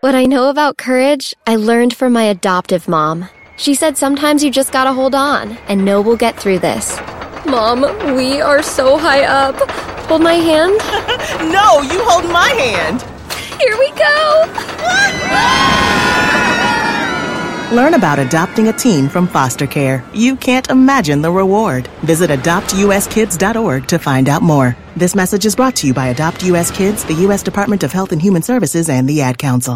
What I know about courage, I learned from my adoptive mom. She said sometimes you just gotta hold on and know we'll get through this. Mom, we are so high up. Hold my hand? No, you hold my hand. Here we go. Learn about adopting a teen from foster care. You can't imagine the reward. Visit adoptuskids.org to find out more. This message is brought to you by Adopt U.S. Kids, the U.S. Department of Health and Human Services, and the Ad Council.